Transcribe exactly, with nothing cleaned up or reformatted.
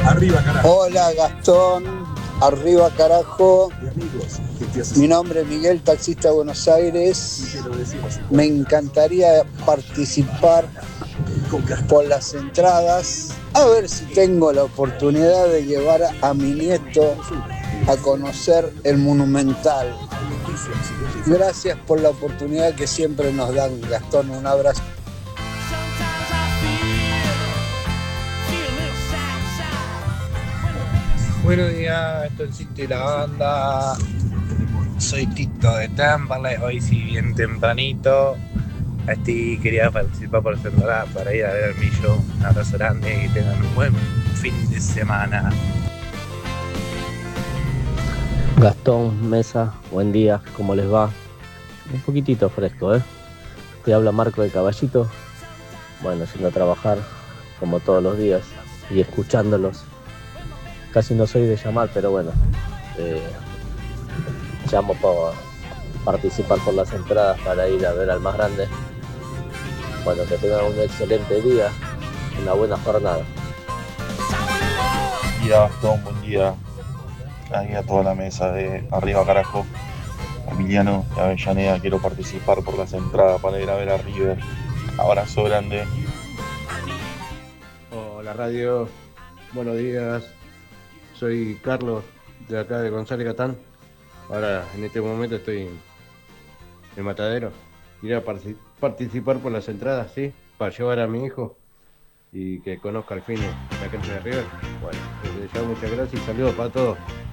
Arriba, carajo. Hola Gastón, arriba carajo. Mi nombre es Miguel, taxista de Buenos Aires. Me encantaría participar por las entradas. A ver si tengo la oportunidad de llevar a mi nieto a conocer el Monumental. Gracias por la oportunidad que siempre nos dan, Gastón. Un abrazo. Buenos días, esto es el sitio y la banda. Soy Tito de Temperley, hoy sí bien tempranito. Este, quería participar por Sendora para ir a ver al Millo. Un abrazo grande y que tengan un buen fin de semana. Gastón, Mesa, buen día, ¿cómo les va? Un poquitito fresco, ¿eh? Te habla Marco de Caballito. Bueno, yendo a trabajar como todos los días y escuchándolos. Casi no soy de llamar, pero bueno, eh, llamo para participar por las entradas para ir a ver al más grande. Bueno, que tengan un excelente día, una buena jornada. Buen día, Gastón, buen día. Ahí a toda la mesa de Arriba Carajo. Emiliano de Avellaneda, quiero participar por las entradas para ir a ver a River. Abrazo grande. Hola radio, buenos días. Soy Carlos de acá de González Catán. Ahora en este momento estoy en el Matadero. Quería partic- participar por las entradas, ¿sí? Para llevar a mi hijo y que conozca al fin la cancha de River. Bueno, desde ya muchas gracias y saludos para todos.